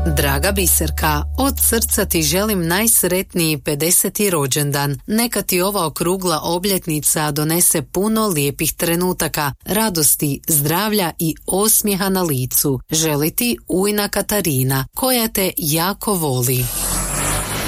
Draga Biserka, od srca ti želim najsretniji 50. rođendan. Neka ti ova okrugla obljetnica donese puno lijepih trenutaka, radosti, zdravlja i osmijeha na licu. Želi ti ujna Katarina, koja te jako voli.